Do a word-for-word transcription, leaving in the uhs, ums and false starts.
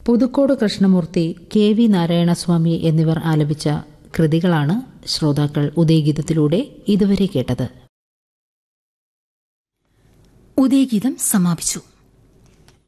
Puthukode Krishnamurthy, K V Narayanaswamy എന്നിവർ ആലപിച്ച കൃതികളാണ് ശ്രോതാക്കൾ ഉദയഗീതത്തിലൂടെ ഇതുവരെ കേട്ടത്. ഉദയഗീതം സമാപിച്ചു.